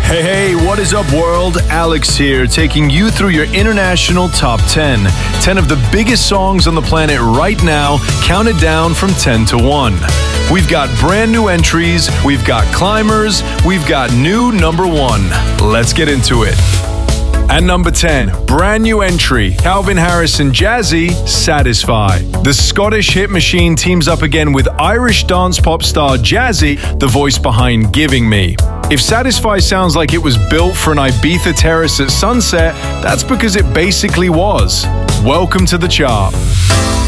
Hey, what is up, world? Alex here, taking you through your international top 10. 10 of the biggest songs on the planet right now, counted down from 10 to 1. We've got brand new entries, we've got climbers, we've got new number 1. Let's get into it. At number 10, brand new entry, Calvin Harris and Jazzy, Satisfy. The Scottish hit machine teams up again with Irish dance pop star Jazzy, the voice behind Giving Me. If Satisfy sounds like it was built for an Ibiza terrace at sunset, that's because it basically was. Welcome to the chart.